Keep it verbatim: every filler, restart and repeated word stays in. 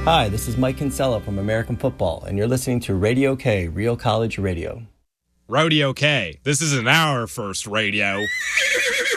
Hi, this is Mike Kinsella from American Football, and you're listening to Radio K, Real College Radio. Rodeo K, this isn't our first radio.